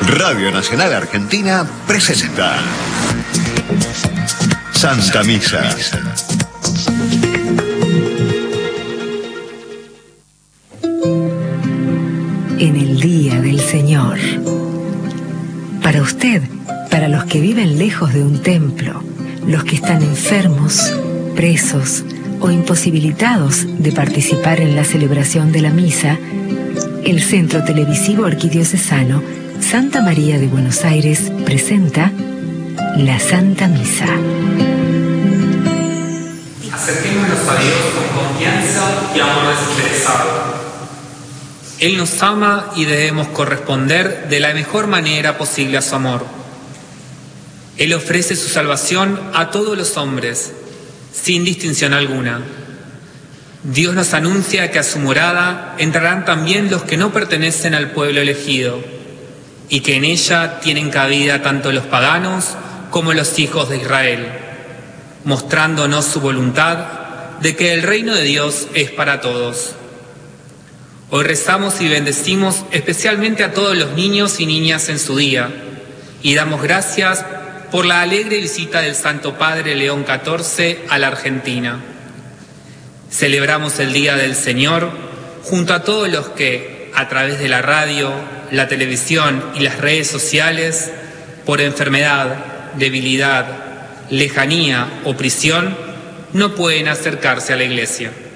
Radio Nacional Argentina presenta Santa Misa. En el día del Señor. Para usted, para los que viven lejos de un templo, los que están enfermos, presos o imposibilitados de participar en la celebración de la misa, el Centro Televisivo Arquidiocesano Santa María de Buenos Aires presenta la Santa Misa. Acerquémonos a Dios con confianza y amor desinteresado. Él nos ama y debemos corresponder de la mejor manera posible a su amor. Él ofrece su salvación a todos los hombres, sin distinción alguna. Dios nos anuncia que a su morada entrarán también los que no pertenecen al pueblo elegido, y que en ella tienen cabida tanto los paganos como los hijos de Israel, mostrándonos su voluntad de que el reino de Dios es para todos. Hoy rezamos y bendecimos especialmente a todos los niños y niñas en su día, y damos gracias por la alegre visita del Santo Padre León XIV a la Argentina. Celebramos el Día del Señor junto a todos los que, a través de la radio, la televisión y las redes sociales, por enfermedad, debilidad, lejanía o prisión, no pueden acercarse a la Iglesia.